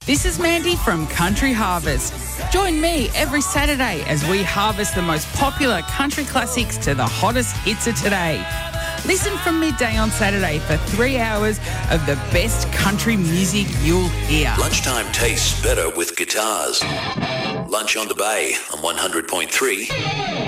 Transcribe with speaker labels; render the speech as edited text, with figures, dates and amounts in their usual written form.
Speaker 1: This is Mandy from Country Harvest. Join me every Saturday as we harvest the most popular country classics to the hottest hits of today. Listen from midday on Saturday for 3 hours of the best country music you'll hear.
Speaker 2: Lunchtime tastes better with guitars. Lunch on the Bay on 100.3